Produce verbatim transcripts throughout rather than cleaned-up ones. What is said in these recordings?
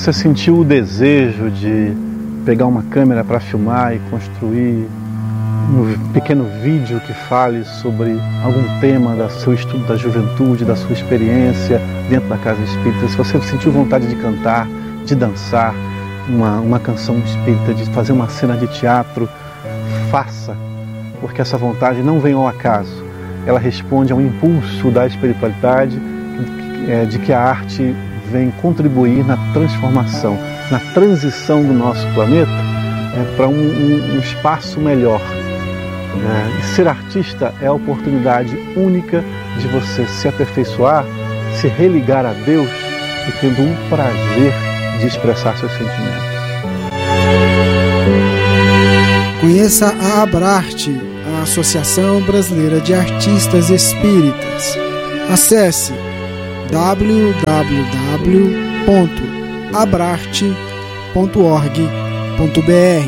você sentiu o desejo de pegar uma câmera para filmar e construir um pequeno vídeo que fale sobre algum tema do seu estudo da juventude, da sua experiência dentro da casa espírita, se você sentiu vontade de cantar, de dançar uma, uma canção espírita, de fazer uma cena de teatro, faça, porque essa vontade não vem ao acaso. Ela responde a um impulso da espiritualidade, é, de que a arte vem contribuir na transformação, na transição do nosso planeta é, para um, um, um espaço melhor. É, e ser artista é a oportunidade única de você se aperfeiçoar, se religar a Deus e tendo um prazer de expressar seus sentimentos. Conheça a Abrarte, a Associação Brasileira de Artistas Espíritas. Acesse w w w ponto abrarte ponto org ponto b r.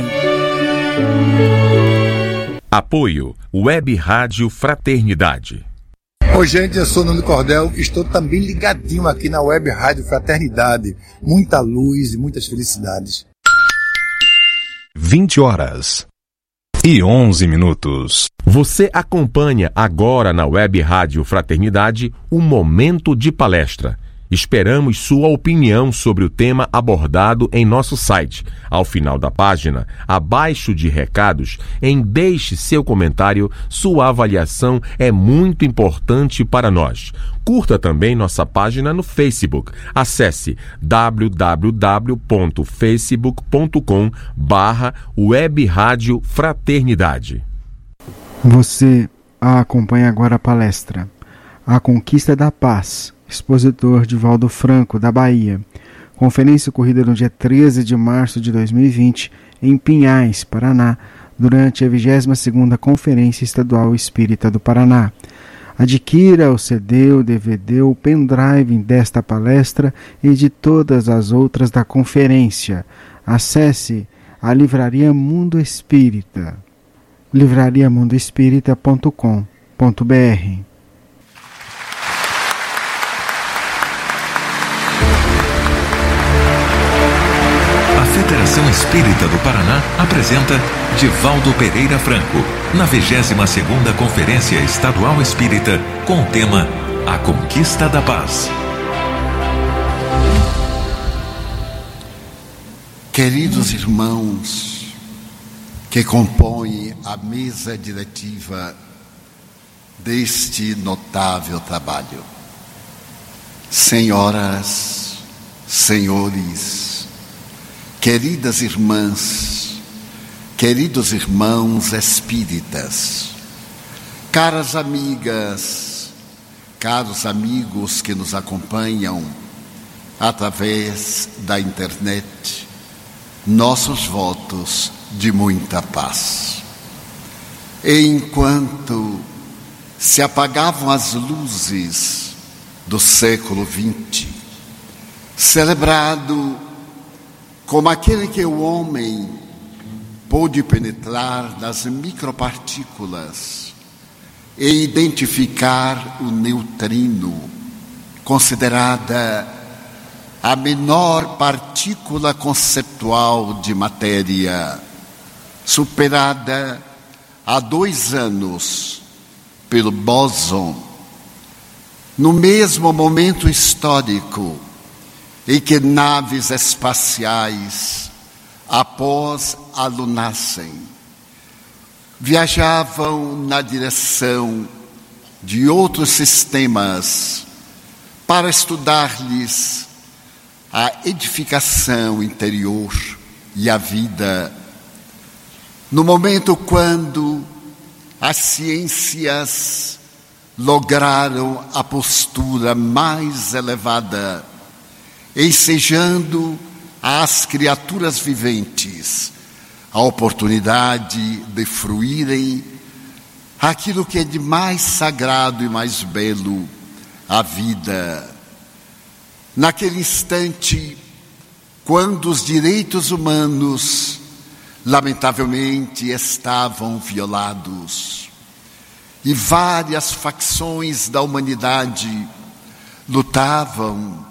Apoio Web Rádio Fraternidade. Oi gente, eu sou Nuno Cordel, estou também ligadinho aqui na Web Rádio Fraternidade. Muita luz e muitas felicidades. vinte horas e onze minutos. Você acompanha agora na Web Rádio Fraternidade o Momento de Palestra. Esperamos sua opinião sobre o tema abordado em nosso site. Ao final da página, abaixo de recados, em deixe seu comentário, sua avaliação é muito importante para nós. Curta também nossa página no Facebook. Acesse w w w ponto facebook ponto com barra Web Rádio Fraternidade. Você acompanha agora a palestra A Conquista da Paz, expositor Divaldo Franco, da Bahia. Conferência ocorrida no dia treze de março de dois mil e vinte, em Pinhais, Paraná, durante a vigésima segunda Conferência Estadual Espírita do Paraná. Adquira o C D, o D V D, o pendrive desta palestra e de todas as outras da conferência. Acesse a Livraria Mundo Espírita, livraria mundo espírita ponto com ponto b r. A Federação Espírita do Paraná apresenta Divaldo Pereira Franco, na vigésima segunda Conferência Estadual Espírita, com o tema A Conquista da Paz. Queridos irmãos que compõem a mesa diretiva deste notável trabalho, senhoras, senhores, queridas irmãs, queridos irmãos espíritas, caras amigas, caros amigos que nos acompanham através da internet, nossos votos de muita paz. Enquanto se apagavam as luzes do século vinte, celebrado como aquele que o homem pôde penetrar nas micropartículas e identificar o neutrino, considerada a menor partícula conceptual de matéria, superada há dois anos pelo bóson, no mesmo momento histórico em que naves espaciais, após a lunagem, viajavam na direção de outros sistemas para estudar-lhes a edificação interior e a vida. No momento quando as ciências lograram a postura mais elevada, ensejando às criaturas viventes a oportunidade de fruírem aquilo que é de mais sagrado e mais belo, a vida. Naquele instante, quando os direitos humanos, lamentavelmente, estavam violados, e várias facções da humanidade lutavam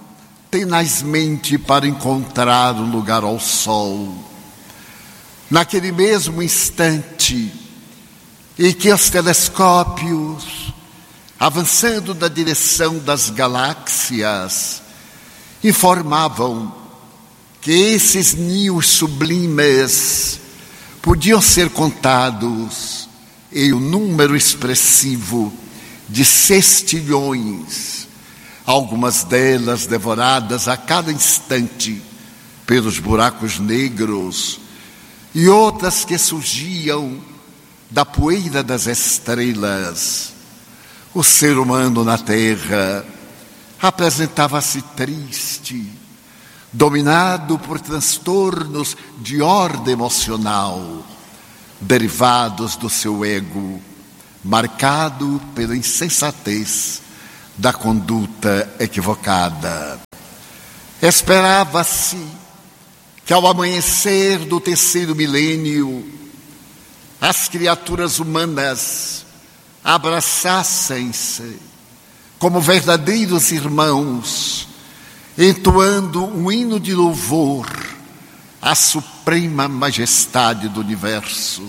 tenazmente para encontrar um lugar ao sol. Naquele mesmo instante em que os telescópios, avançando na direção das galáxias, informavam que esses ninhos sublimes podiam ser contados em um número expressivo de sextilhões, algumas delas devoradas a cada instante pelos buracos negros, e outras que surgiam da poeira das estrelas. O ser humano na Terra apresentava-se triste, dominado por transtornos de ordem emocional, derivados do seu ego, marcado pela insensatez da conduta equivocada. Esperava-se que ao amanhecer do terceiro milênio, as criaturas humanas abraçassem-se como verdadeiros irmãos, entoando um hino de louvor à suprema majestade do universo.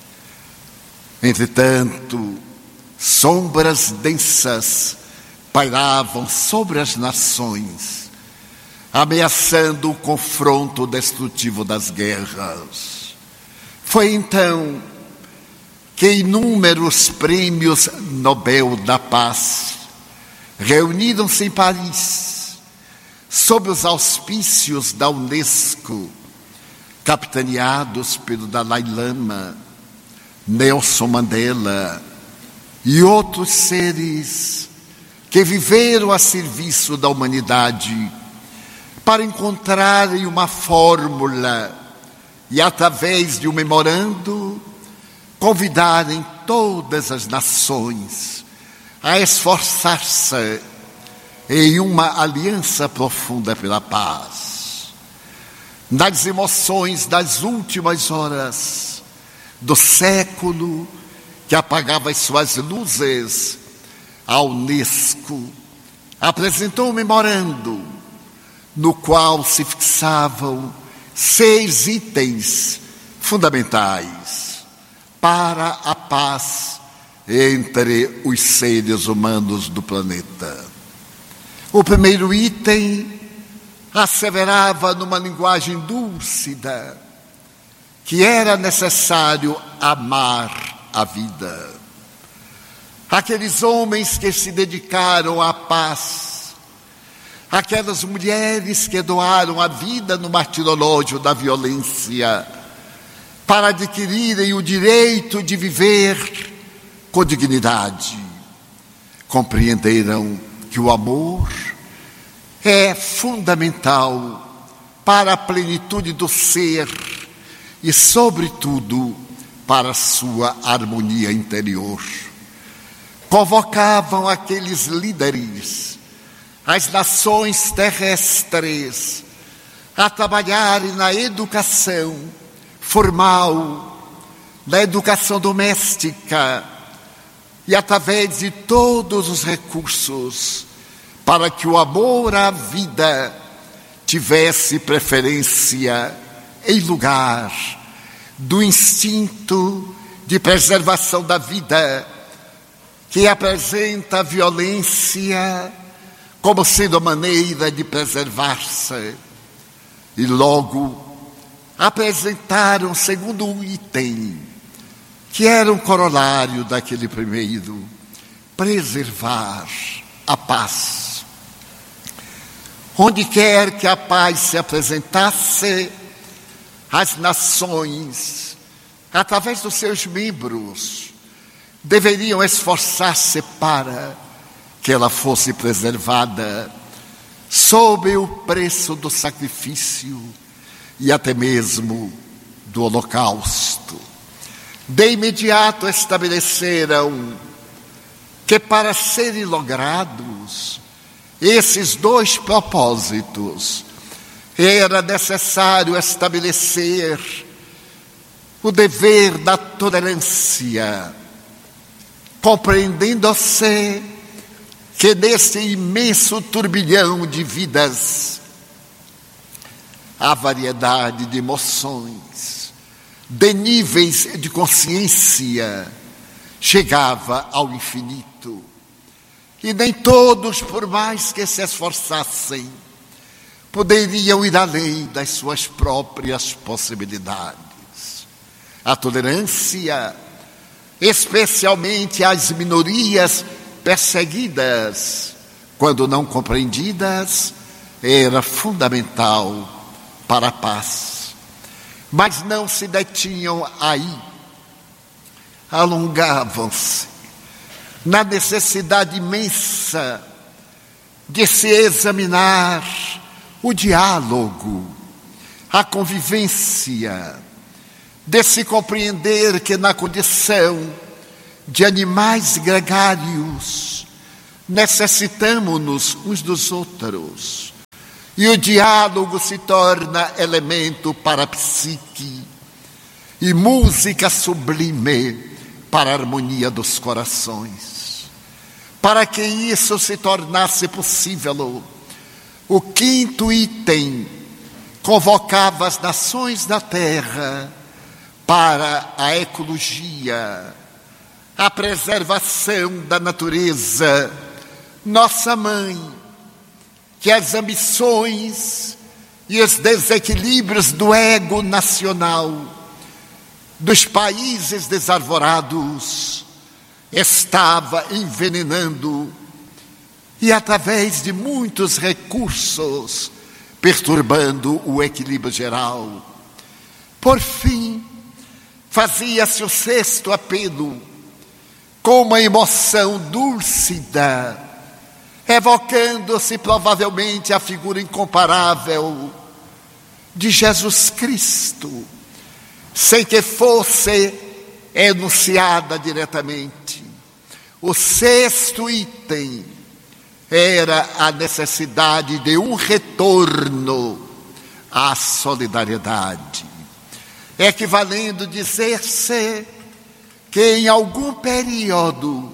Entretanto, sombras densas pairavam sobre as nações, ameaçando o confronto destrutivo das guerras. Foi então que inúmeros prêmios Nobel da Paz reuniram-se em Paris, sob os auspícios da Unesco, capitaneados pelo Dalai Lama, Nelson Mandela e outros seres que viveram a serviço da humanidade para encontrarem uma fórmula e, através de um memorando, convidarem todas as nações a esforçar-se em uma aliança profunda pela paz. Nas emoções das últimas horas do século que apagava as suas luzes, a Unesco apresentou um memorando no qual se fixavam seis itens fundamentais para a paz entre os seres humanos do planeta. O primeiro item asseverava numa linguagem dúlcida que era necessário amar a vida. Aqueles homens que se dedicaram à paz, aquelas mulheres que doaram a vida no martirológio da violência para adquirirem o direito de viver com dignidade, compreenderam que o amor é fundamental para a plenitude do ser e, sobretudo, para a sua harmonia interior. Convocavam aqueles líderes, as nações terrestres, a trabalharem na educação formal, na educação doméstica e através de todos os recursos para que o amor à vida tivesse preferência em lugar do instinto de preservação da vida, que apresenta a violência como sendo a maneira de preservar-se. E logo apresentaram o segundo item, que era um corolário daquele primeiro: preservar a paz. Onde quer que a paz se apresentasse, as nações, através dos seus membros, deveriam esforçar-se para que ela fosse preservada sob o preço do sacrifício e até mesmo do holocausto. De imediato estabeleceram que, para serem logrados esses dois propósitos, era necessário estabelecer o dever da tolerância, compreendendo-se que neste imenso turbilhão de vidas, a variedade de emoções, de níveis de consciência, chegava ao infinito. E nem todos, por mais que se esforçassem, poderiam ir além das suas próprias possibilidades. A tolerância, especialmente às minorias perseguidas, quando não compreendidas, era fundamental para a paz. Mas não se detinham aí. Alongavam-se na necessidade imensa de se examinar o diálogo, a convivência, de se compreender que na condição de animais gregários necessitamos-nos uns dos outros. E o diálogo se torna elemento para a psique e música sublime para a harmonia dos corações. Para que isso se tornasse possível, o quinto item convocava as nações da terra para a ecologia, a preservação da natureza, nossa mãe, que as ambições e os desequilíbrios do ego nacional dos países desarvorados estava envenenando e, através de muitos recursos, perturbando o equilíbrio geral. Por fim, fazia-se o sexto apelo com uma emoção dúlcida, evocando-se provavelmente a figura incomparável de Jesus Cristo, sem que fosse enunciada diretamente. O sexto item era a necessidade de um retorno à solidariedade, equivalendo dizer-se que em algum período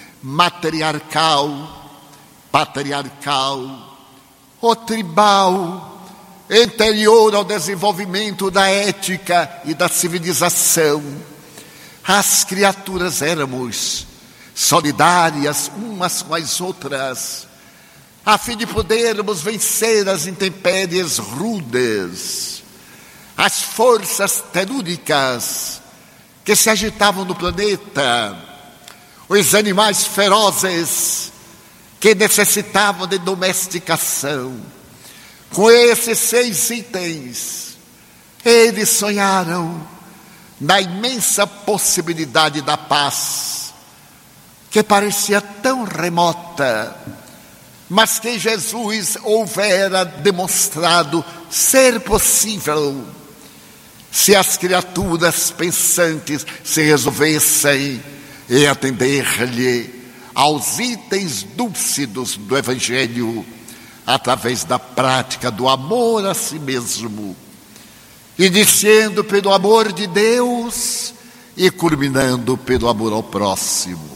matriarcal, patriarcal ou tribal, anterior ao desenvolvimento da ética e da civilização, as criaturas éramos solidárias umas com as outras, a fim de podermos vencer as intempéries rudes, as forças telúricas que se agitavam no planeta, os animais ferozes que necessitavam de domesticação. Com esses seis itens, eles sonharam na imensa possibilidade da paz, que parecia tão remota, mas que Jesus houvera demonstrado ser possível, se as criaturas pensantes se resolvessem em atender-lhe aos itens dúlcidos do Evangelho, através da prática do amor a si mesmo, iniciando pelo amor de Deus e culminando pelo amor ao próximo.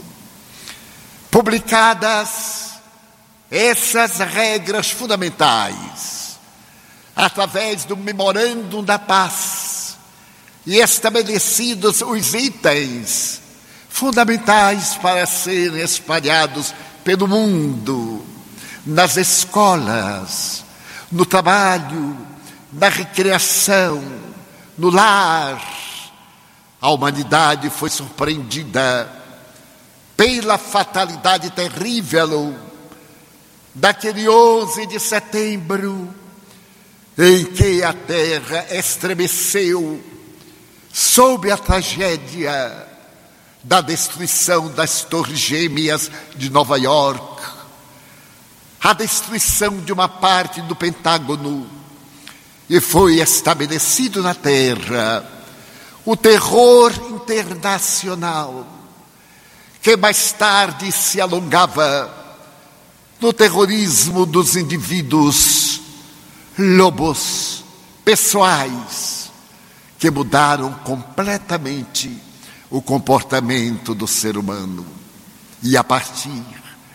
Publicadas essas regras fundamentais, através do Memorândum da Paz, e estabelecidos os itens fundamentais para serem espalhados pelo mundo, nas escolas, no trabalho, na recreação, no lar, a humanidade foi surpreendida pela fatalidade terrível daquele onze de setembro, em que a terra estremeceu sob a tragédia da destruição das Torres Gêmeas de Nova York, a destruição de uma parte do Pentágono, e foi estabelecido na terra o terror internacional, que mais tarde se alongava no terrorismo dos indivíduos, lobos pessoais, que mudaram completamente o comportamento do ser humano. E a partir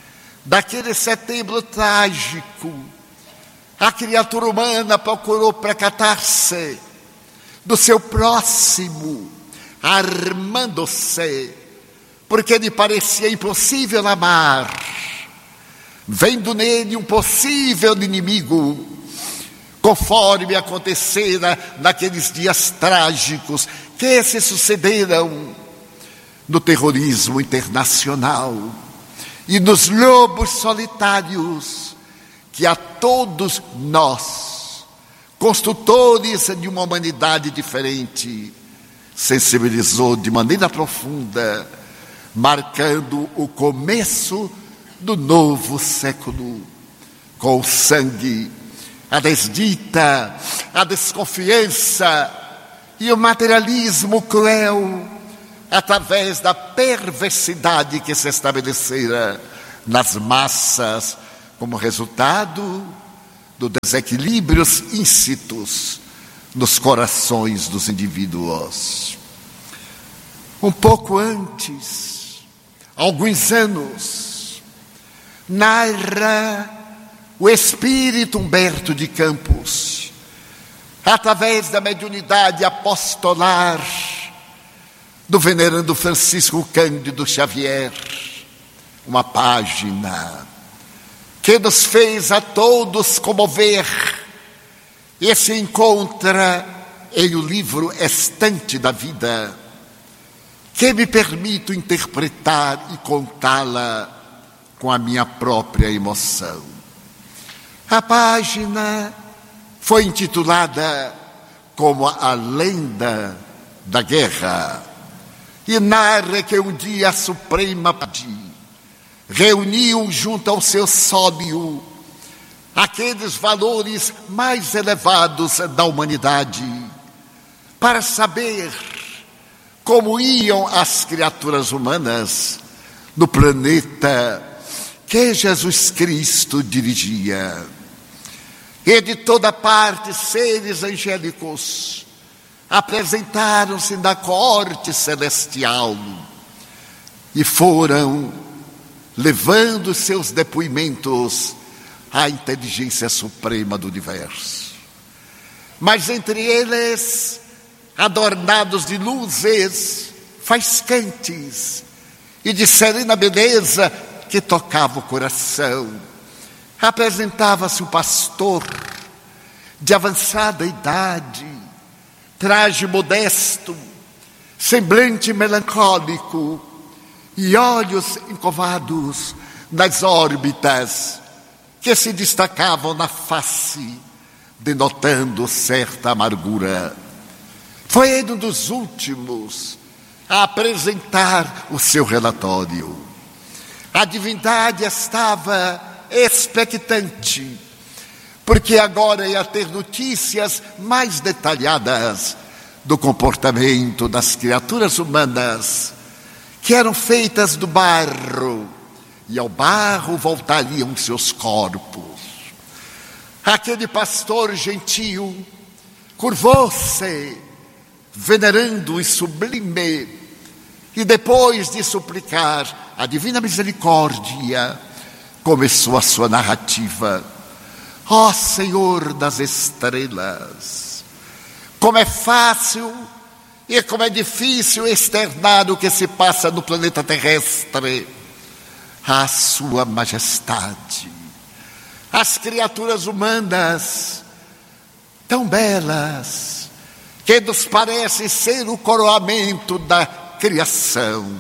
daquele setembro trágico, a criatura humana procurou percatar-se do seu próximo, armando-se, porque lhe parecia impossível amar, vendo nele um possível inimigo, conforme acontecera naqueles dias trágicos que se sucederam no terrorismo internacional e nos lobos solitários que a todos nós, construtores de uma humanidade diferente, sensibilizou de maneira profunda, marcando o começo do novo século, com o sangue, a desdita, a desconfiança e o materialismo cruel, através da perversidade que se estabelecera nas massas, como resultado dos desequilíbrios íncitos nos corações dos indivíduos. Um pouco antes, alguns anos, narra o espírito Humberto de Campos, através da mediunidade apostolar do venerando Francisco Cândido Xavier, uma página que nos fez a todos comover e se encontra em o livro Estante da Vida, que me permito interpretar e contá-la com a minha própria emoção. A página foi intitulada como A Lenda da Guerra e narra que um dia a Suprema reuniu junto ao seu sóbrio aqueles valores mais elevados da humanidade para saber como iam as criaturas humanas no planeta que Jesus Cristo dirigia. E de toda parte seres angélicos apresentaram-se na corte celestial e foram levando seus depoimentos à inteligência suprema do universo. Mas entre eles, adornados de luzes faiscantes e de serena beleza que tocava o coração, apresentava-se o pastor de avançada idade, traje modesto, semblante melancólico e olhos encovados nas órbitas que se destacavam na face, denotando certa amargura. Foi ele um dos últimos a apresentar o seu relatório. A divindade estava expectante, porque agora ia ter notícias mais detalhadas do comportamento das criaturas humanas, que eram feitas do barro, e ao barro voltariam seus corpos. Aquele pastor gentil curvou-se, venerando e sublime, e depois de suplicar a divina misericórdia, começou a sua narrativa. Ó Senhor das estrelas, como é fácil e como é difícil externar o que se passa no planeta terrestre à sua majestade. As criaturas humanas, tão belas, que nos parece ser o coroamento da criação,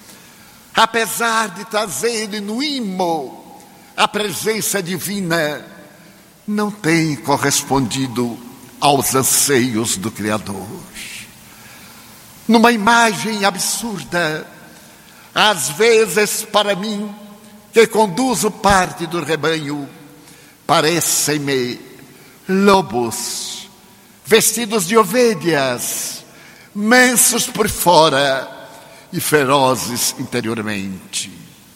apesar de trazerem no imo a presença divina, não tem correspondido aos anseios do Criador. Numa imagem absurda, às vezes para mim, que conduzo parte do rebanho, parecem-me lobos, vestidos de ovelhas, mansos por fora e ferozes interiormente.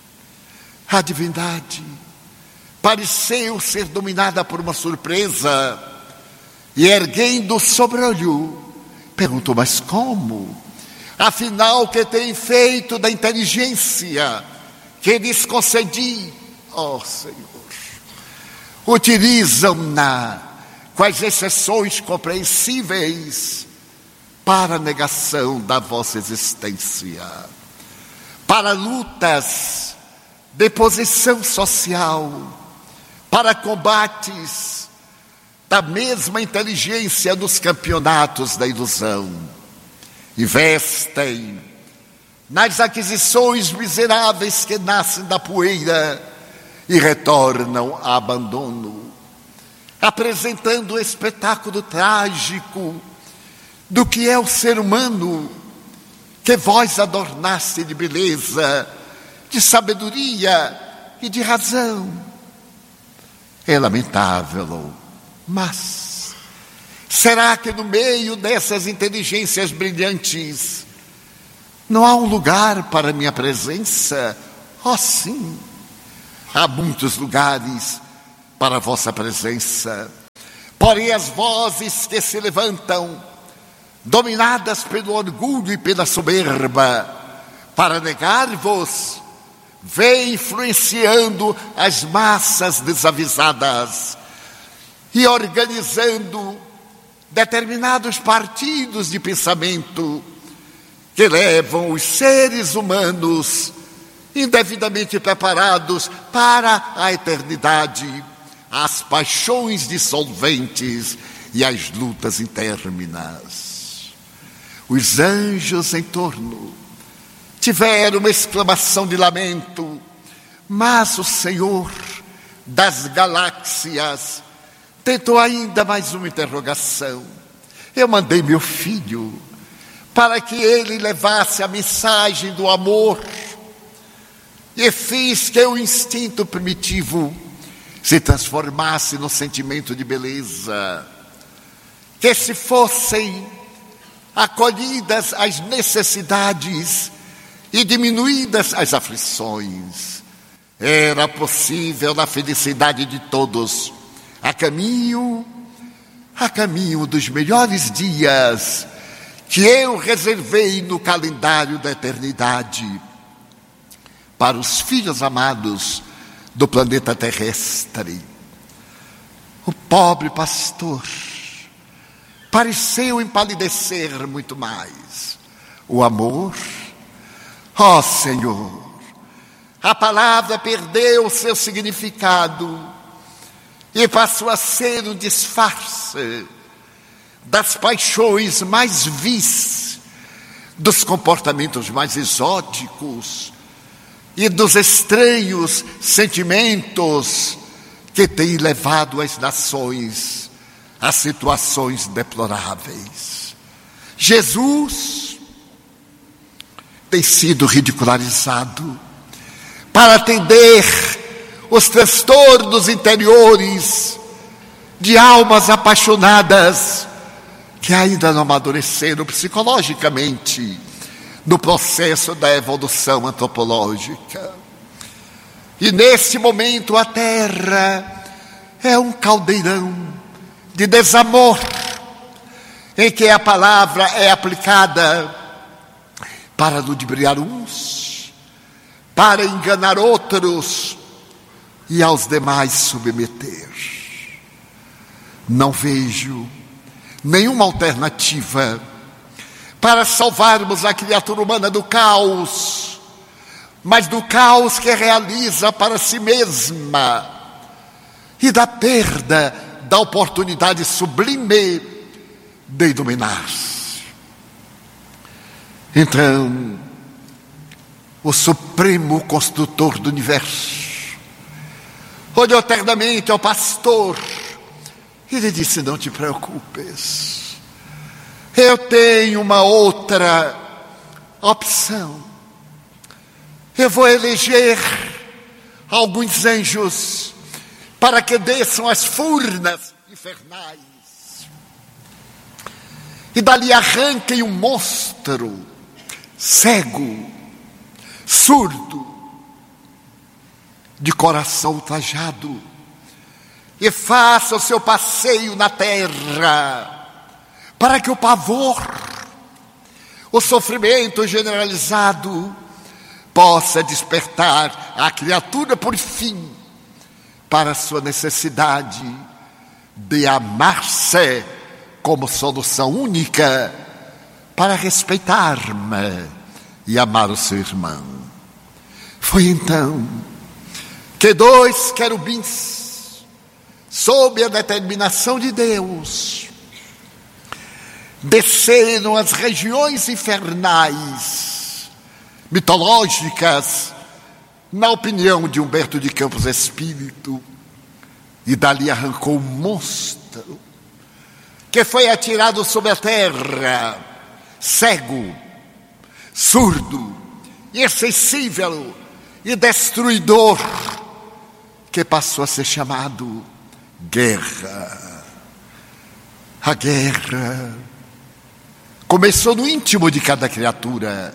A divindade pareceu ser dominada por uma surpresa e, erguendo o sobrolho, perguntou: mas como? Afinal, que tem feito da inteligência que lhes concedi ó Senhor, utilizam-na com as exceções compreensíveis para a negação da vossa existência, para lutas de posição social, para combates da mesma inteligência nos campeonatos da ilusão. Investem nas aquisições miseráveis que nascem da poeira e retornam a abandono, apresentando o espetáculo trágico do que é o ser humano, que vós adornaste de beleza, de sabedoria e de razão. É lamentável, mas será que no meio dessas inteligências brilhantes não há um lugar para minha presença? Oh, sim, há muitos lugares para a vossa presença. Porém, as vozes que se levantam, dominadas pelo orgulho e pela soberba, para negar-vos, vem influenciando as massas desavisadas e organizando determinados partidos de pensamento que levam os seres humanos indevidamente preparados para a eternidade, às paixões dissolventes e às lutas intérminas. Os anjos em torno tiveram uma exclamação de lamento, mas o Senhor das galáxias tentou ainda mais uma interrogação. Eu mandei meu filho para que ele levasse a mensagem do amor e fiz que o instinto primitivo se transformasse no sentimento de beleza, que se fossem acolhidas as necessidades e diminuídas as aflições. Era possível na felicidade de todos, a caminho, a caminho dos melhores dias que eu reservei no calendário da eternidade para os filhos amados do planeta terrestre. O pobre pastor pareceu empalidecer muito mais. O amor, ó Senhor, a palavra perdeu o seu significado e passou a ser um disfarce das paixões mais vis, dos comportamentos mais exóticos e dos estranhos sentimentos que têm levado as nações a situações deploráveis. Jesus tem sido ridicularizado para atender os transtornos interiores de almas apaixonadas que ainda não amadureceram psicologicamente no processo da evolução antropológica. E nesse momento a Terra é um caldeirão de desamor, em que a palavra é aplicada para ludibriar uns, para enganar outros e aos demais submeter. Não vejo nenhuma alternativa para salvarmos a criatura humana do caos, mas do caos que realiza para si mesma e da perda da oportunidade sublime de iluminar-se. Então, o Supremo Construtor do Universo olhou eternamente ao pastor e lhe disse: não te preocupes, eu tenho uma outra opção. Eu vou eleger alguns anjos para que desçam as furnas infernais e dali arranquem um monstro cego, surdo, de coração ultrajado, e faça o seu passeio na terra, para que o pavor, o sofrimento generalizado, possa despertar a criatura, por fim, para a sua necessidade de amar-se como solução única para respeitar-me e amar o seu irmão. Foi então que dois querubins, sob a determinação de Deus, desceram às regiões infernais, mitológicas, na opinião de Humberto de Campos Espírito, e dali arrancou um monstro que foi atirado sobre a terra, cego, surdo, insensível e destruidor, que passou a ser chamado guerra. A guerra começou no íntimo de cada criatura,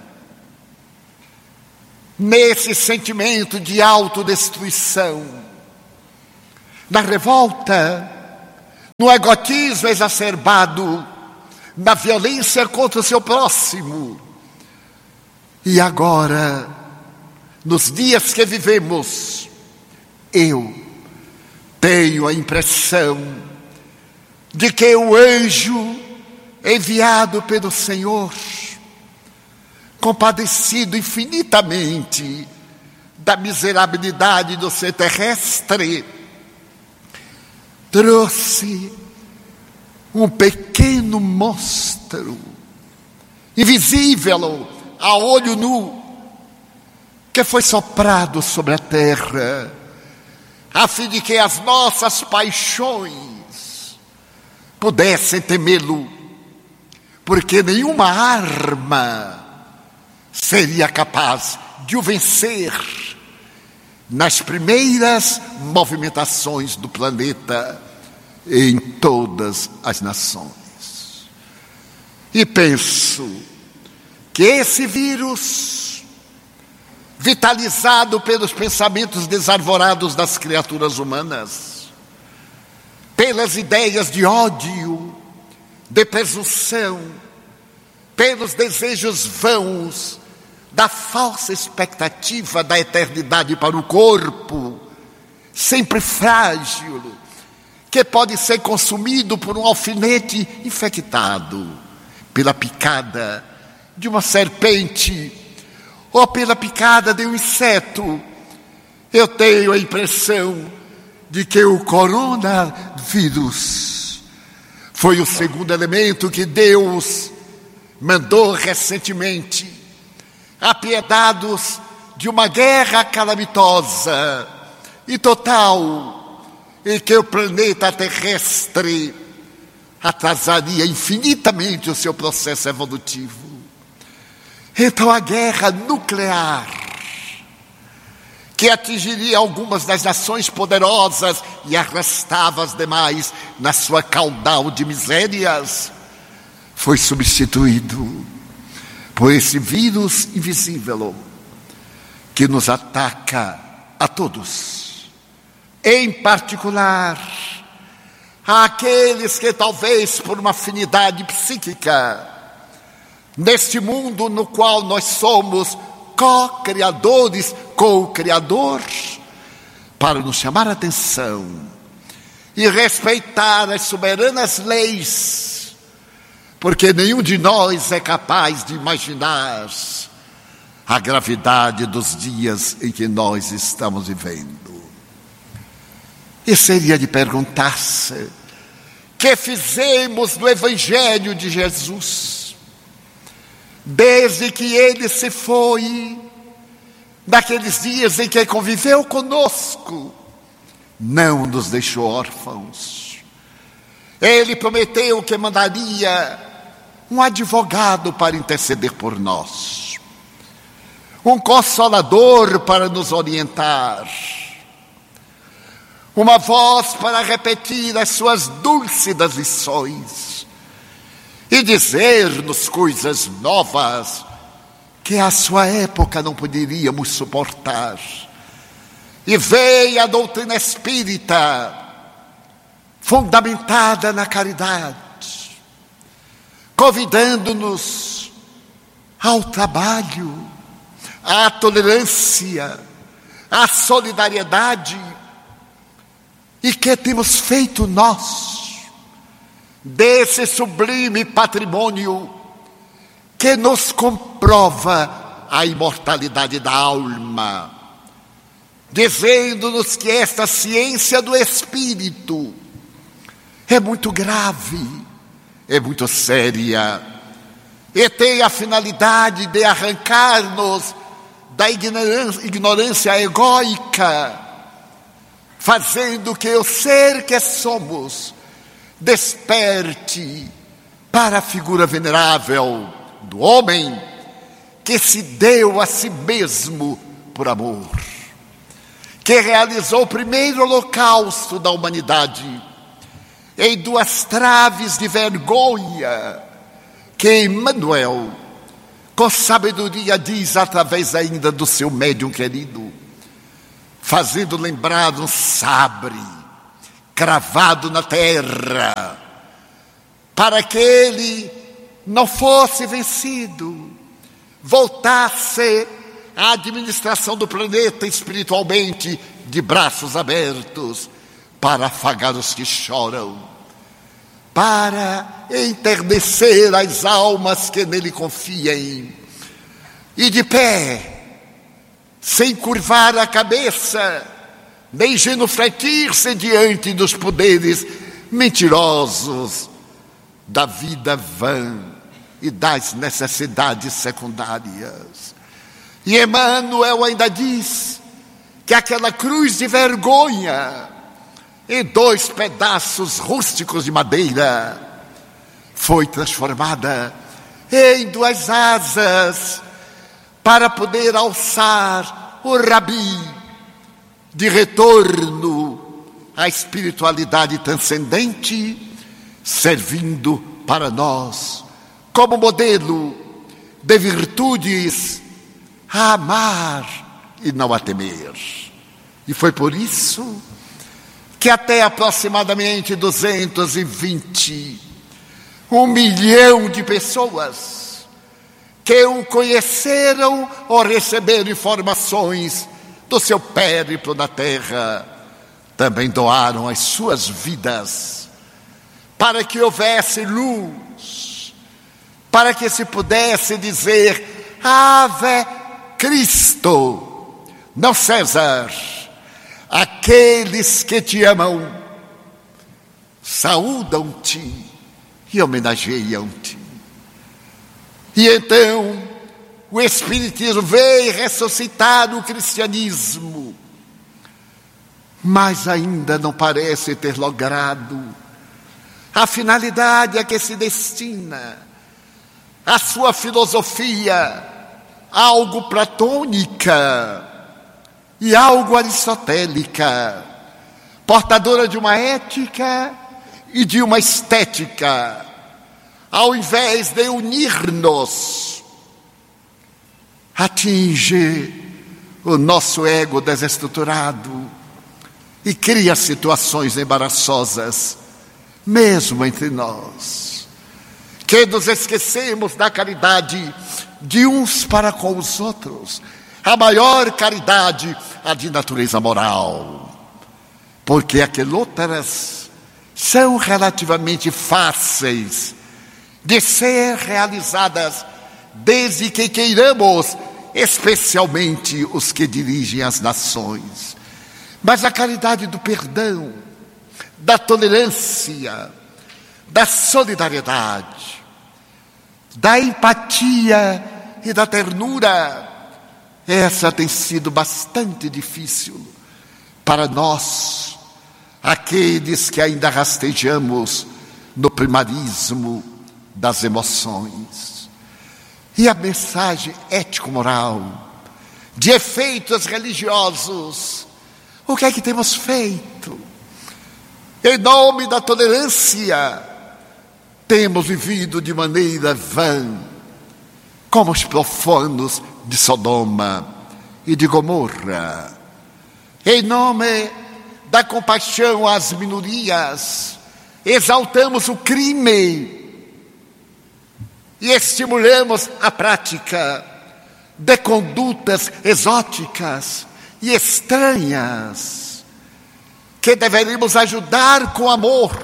nesse sentimento de autodestruição, na revolta, no egotismo exacerbado, na violência contra o seu próximo. E agora, nos dias que vivemos, eu tenho a impressão de que o anjo enviado pelo Senhor, compadecido infinitamente da miserabilidade do ser terrestre, trouxe um pequeno monstro, invisível a olho nu, que foi soprado sobre a terra, a fim de que as nossas paixões pudessem temê-lo, porque nenhuma arma seria capaz de o vencer nas primeiras movimentações do planeta em todas as nações. E penso que esse vírus, vitalizado pelos pensamentos desarvorados das criaturas humanas, pelas ideias de ódio, de presunção, pelos desejos vãos da falsa expectativa da eternidade para o corpo, sempre frágil, que pode ser consumido por um alfinete infectado, pela picada de uma serpente ou pela picada de um inseto. Eu tenho a impressão de que o coronavírus foi o segundo elemento que Deus mandou recentemente, apiedados de uma guerra calamitosa e total, em que o planeta terrestre atrasaria infinitamente o seu processo evolutivo. Então a guerra nuclear, que atingiria algumas das nações poderosas e arrastava as demais na sua caudal de misérias, foi substituído por esse vírus invisível que nos ataca a todos, em particular àqueles que talvez por uma afinidade psíquica, neste mundo no qual nós somos co-criadores com o Criador, para nos chamar a atenção e respeitar as soberanas leis, porque nenhum de nós é capaz de imaginar a gravidade dos dias em que nós estamos vivendo. E seria de perguntar-se: que fizemos do Evangelho de Jesus, desde que ele se foi, naqueles dias em que conviveu conosco, não nos deixou órfãos. Ele prometeu que mandaria um advogado para interceder por nós, um consolador para nos orientar, uma voz para repetir as suas dúlcidas lições e dizer-nos coisas novas que à sua época não poderíamos suportar. E veio a doutrina espírita, fundamentada na caridade, convidando-nos ao trabalho, à tolerância, à solidariedade, E que temos feito nós desse sublime patrimônio que nos comprova a imortalidade da alma, dizendo-nos que esta ciência do espírito é muito grave, é muito séria, e tem a finalidade de arrancar-nos da ignorância, ignorância egóica, fazendo que o ser que somos desperte para a figura venerável do homem que se deu a si mesmo por amor, que realizou o primeiro holocausto da humanidade em duas traves de vergonha, que Emmanuel, com sabedoria, diz através ainda do seu médium querido, fazendo lembrar um sabre cravado na terra, para que ele não fosse vencido, voltasse à administração do planeta espiritualmente de braços abertos, para afagar os que choram, para enternecer as almas que nele confiem, e de pé, sem curvar a cabeça, nem genufletir-se diante dos poderes mentirosos da vida vã e das necessidades secundárias. E Emmanuel ainda diz que aquela cruz de vergonha, em dois pedaços rústicos de madeira, foi transformada em duas asas para poder alçar o Rabi de retorno à espiritualidade transcendente, servindo para nós como modelo de virtudes a amar e não a temer. E foi por isso que até aproximadamente duzentos e vinte, um milhão de pessoas que o conheceram ou receberam informações do seu périplo na terra, também doaram as suas vidas para que houvesse luz, para que se pudesse dizer Ave Cristo, não César. Aqueles que te amam saúdam-te e homenageiam-te. E então o Espiritismo veio ressuscitar o cristianismo, mas ainda não parece ter logrado a finalidade a que se destina. A sua filosofia, algo platônica e algo aristotélica, portadora de uma ética e de uma estética, ao invés de unir-nos, atinge o nosso ego desestruturado e cria situações embaraçosas, mesmo entre nós, que nos esquecemos da caridade de uns para com os outros. A maior caridade, a de natureza moral, porque aquelas são relativamente fáceis de ser realizadas, desde que queiramos, especialmente os que dirigem as nações. Mas a caridade do perdão, da tolerância, da solidariedade, da empatia e da ternura, essa tem sido bastante difícil para nós, aqueles que ainda rastejamos no primarismo das emoções. E a mensagem ético-moral, de efeitos religiosos, o que é que temos feito? Em nome da tolerância, temos vivido de maneira vã, como os profanos de Sodoma e de Gomorra. Em nome da compaixão às minorias, exaltamos o crime e estimulamos a prática de condutas exóticas e estranhas, que deveríamos ajudar com amor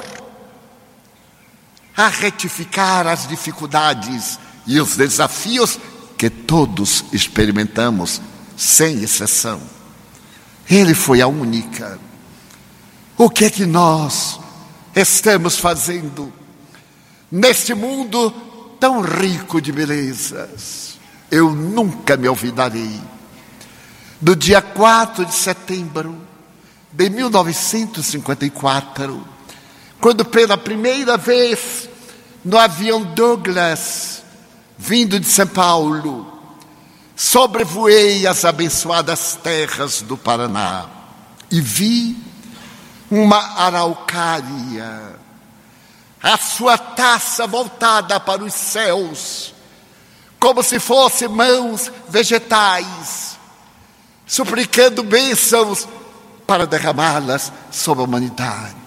a retificar as dificuldades e os desafios que todos experimentamos, sem exceção. Ele foi a única. O que é que nós estamos fazendo neste mundo tão rico de belezas? Eu nunca me olvidarei do dia quatro de setembro de mil novecentos e cinquenta e quatro, quando pela primeira vez no avião Douglas, vindo de São Paulo, sobrevoei as abençoadas terras do Paraná e vi uma araucária, a sua taça voltada para os céus, como se fossem mãos vegetais, suplicando bênçãos para derramá-las sobre a humanidade.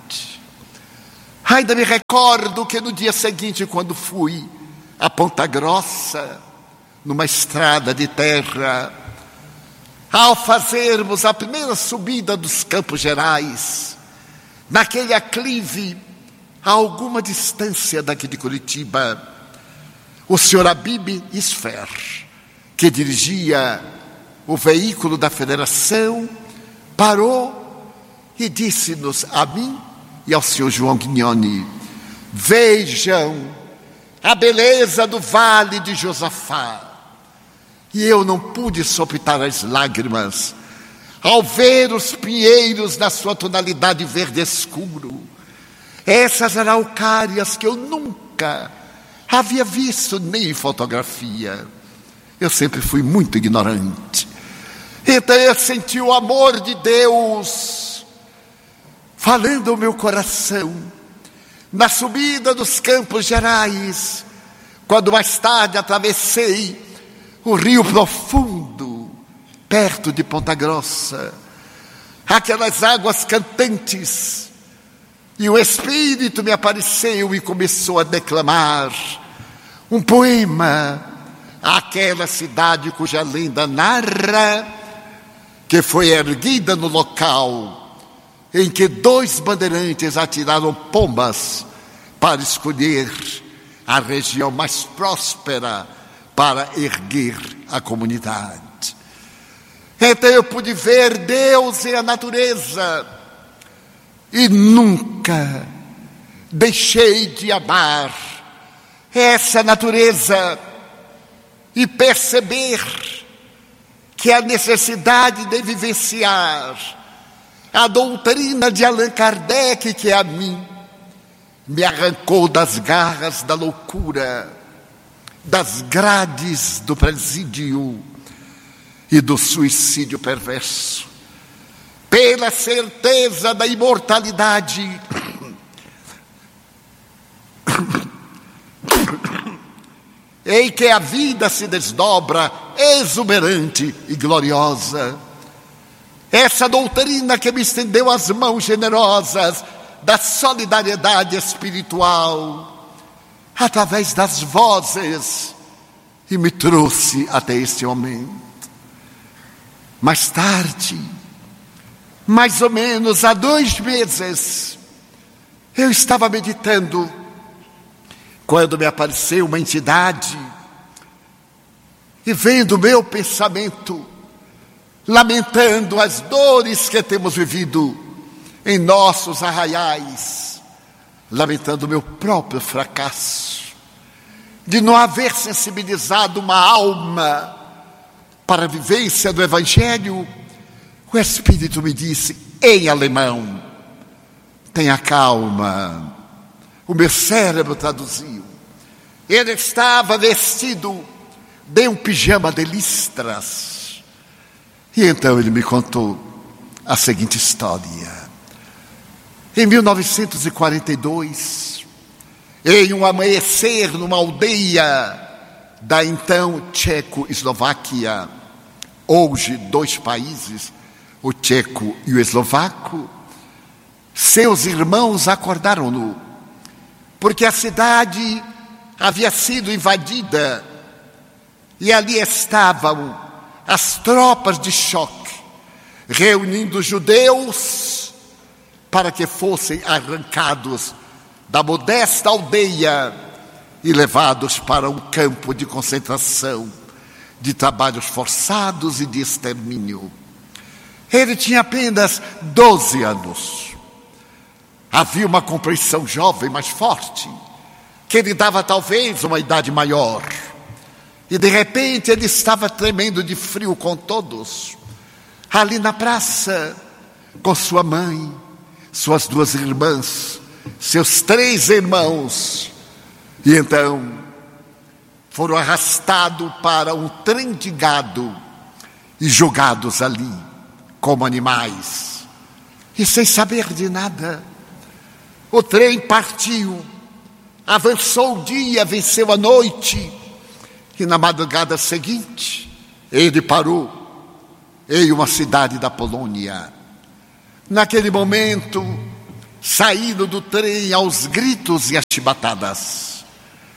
Ainda me recordo que no dia seguinte, quando fui a Ponta Grossa, numa estrada de terra, ao fazermos a primeira subida dos Campos Gerais, naquele aclive, a alguma distância daqui de Curitiba, o senhor Abib Isfer, que dirigia o veículo da federação, parou e disse-nos, a mim e ao senhor João Guignoni: vejam a beleza do Vale de Josafá. E eu não pude soprar as lágrimas ao ver os pinheiros na sua tonalidade verde escuro, essas araucárias que eu nunca havia visto nem em fotografia. Eu sempre fui muito ignorante. Então eu senti o amor de Deus falando ao meu coração na subida dos Campos Gerais, quando mais tarde atravessei o Rio Profundo, perto de Ponta Grossa, aquelas águas cantantes, e o Espírito me apareceu e começou a declamar um poema àquela cidade cuja lenda narra que foi erguida no local em que dois bandeirantes atiraram pombas para escolher a região mais próspera para erguer a comunidade. Então eu pude ver Deus e a natureza e nunca deixei de amar essa natureza e perceber que a necessidade de vivenciar a doutrina de Allan Kardec, que a mim me arrancou das garras da loucura, das grades do presídio e do suicídio perverso, pela certeza da imortalidade em que a vida se desdobra exuberante e gloriosa. Essa doutrina que me estendeu as mãos generosas da solidariedade espiritual através das vozes e me trouxe até este momento. Mais tarde, mais ou menos há dois meses, eu estava meditando quando me apareceu uma entidade e vendo o meu pensamento, lamentando as dores que temos vivido em nossos arraiais, lamentando o meu próprio fracasso, de não haver sensibilizado uma alma para a vivência do Evangelho. O Espírito me disse, em alemão, tenha calma. O meu cérebro traduziu. Ele estava vestido de um pijama de listras. E então ele me contou a seguinte história. Em mil novecentos e quarenta e dois, em um amanhecer numa aldeia da então Tcheco-Eslováquia, hoje dois países, o tcheco e o eslovaco, seus irmãos acordaram-no, porque a cidade havia sido invadida e ali estavam as tropas de choque, reunindo judeus para que fossem arrancados da modesta aldeia e levados para um campo de concentração, de trabalhos forçados e de extermínio. Ele tinha apenas doze anos. Havia uma compreensão jovem, mas forte, que lhe dava talvez uma idade maior. E de repente ele estava tremendo de frio com todos, ali na praça, com sua mãe, suas duas irmãs, seus três irmãos. E então foram arrastados para um trem de gado e jogados ali como animais. E sem saber de nada, o trem partiu, avançou o dia, venceu a noite, e na madrugada seguinte ele parou em uma cidade da Polônia. Naquele momento, saíram do trem aos gritos e às chibatadas.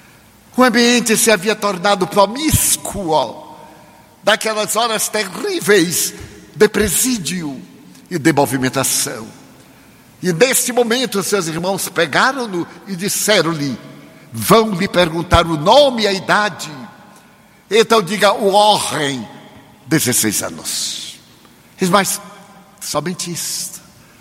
O ambiente se havia tornado promíscuo, daquelas horas terríveis de presídio e de movimentação. E neste momento seus irmãos pegaram-no e disseram-lhe: vão lhe perguntar o nome e a idade. Então diga o Warren, dezesseis anos. Mas somente isto.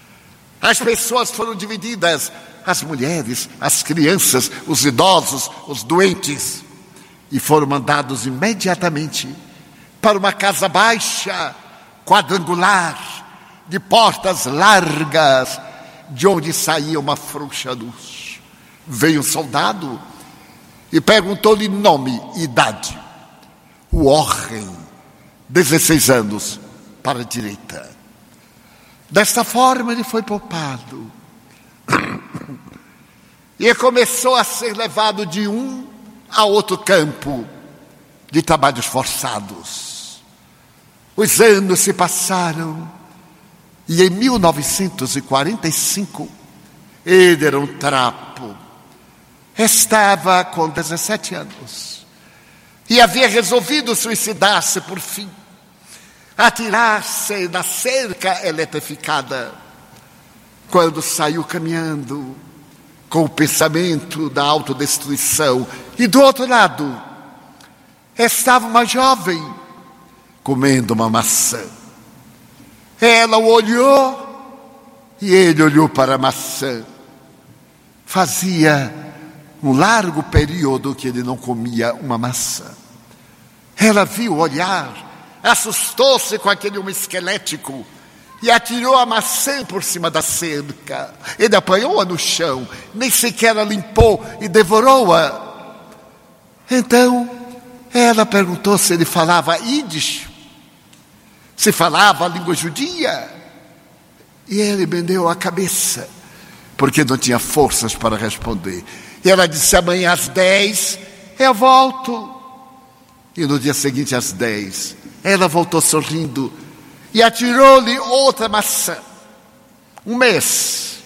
As pessoas foram divididas, as mulheres, as crianças, os idosos, os doentes, e foram mandados imediatamente para uma casa baixa, quadrangular, de portas largas, de onde saía uma frouxa luz. Veio um soldado e perguntou-lhe nome e idade. Warren, dezesseis anos, para a direita. Desta forma ele foi poupado. E começou a ser levado de um a outro campo de trabalhos forçados. Os anos se passaram e em mil novecentos e quarenta e cinco ele era um trapo. Estava com dezessete anos e havia resolvido suicidar-se por fim, atirar-se na cerca eletrificada, quando saiu caminhando com o pensamento da autodestruição. E do outro lado estava uma jovem comendo uma maçã. Ela o olhou e ele olhou para a maçã. Fazia um largo período que ele não comia uma maçã. Ela viu o olhar, assustou-se com aquele homem esquelético e atirou a maçã por cima da cerca. Ele apanhou-a no chão, nem sequer a limpou e devorou-a. Então ela perguntou se ele falava ídish, se falava a língua judia. E ele bendeu a cabeça, porque não tinha forças para responder. E ela disse: amanhã às dez eu volto. E no dia seguinte às dez ela voltou sorrindo e atirou-lhe outra maçã. Um mês,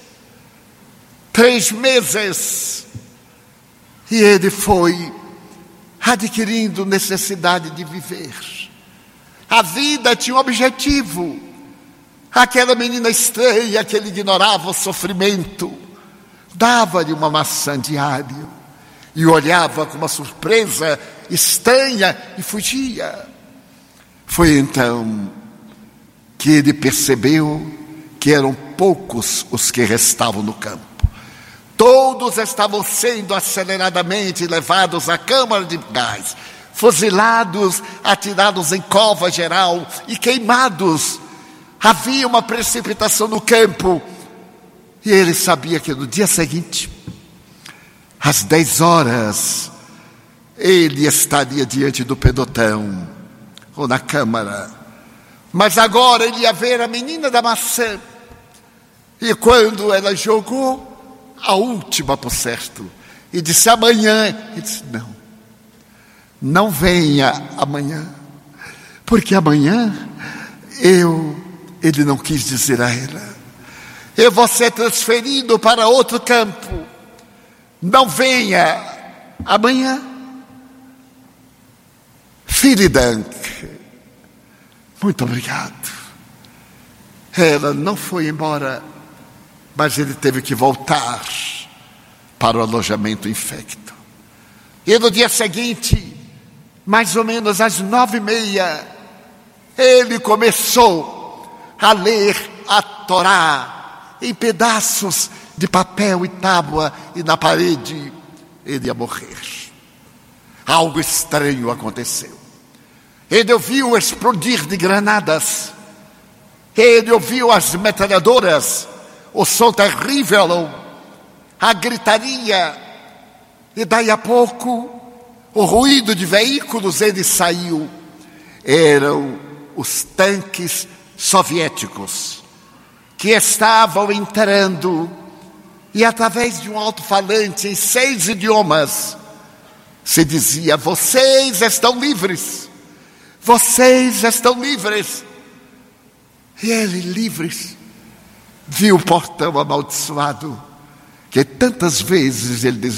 três meses, e ele foi adquirindo necessidade de viver. A vida tinha um objetivo. Aquela menina estranha que ele ignorava o sofrimento, dava-lhe uma maçã diária e olhava com uma surpresa estranha e fugia. Foi então que ele percebeu que eram poucos os que restavam no campo. Todos estavam sendo aceleradamente levados à câmara de gás, fuzilados, atirados em cova geral e queimados. Havia uma precipitação no campo. E ele sabia que no dia seguinte, às dez horas, ele estaria diante do pelotão ou na câmara. Mas agora ele ia ver a menina da maçã. E quando ela jogou a última por certo e disse amanhã, ele disse: não, não venha amanhã, porque amanhã eu, ele não quis dizer a ela, eu vou ser transferido para outro campo, não venha amanhã. Vielen Dank, muito obrigado. Ela não foi embora, mas ele teve que voltar para o alojamento infecto. E no dia seguinte, mais ou menos às nove e meia, ele começou a ler a Torá em pedaços de papel e tábua, e na parede ele ia morrer. Algo estranho aconteceu. Ele ouviu o explodir de granadas, ele ouviu as metralhadoras, o som terrível, a gritaria, e daí a pouco o ruído de veículos. Ele saiu. Eram os tanques soviéticos que estavam entrando, e através de um alto-falante em seis idiomas se dizia: vocês estão livres, vocês estão livres. E ele, livres, viu o portão amaldiçoado que tantas vezes ele desejou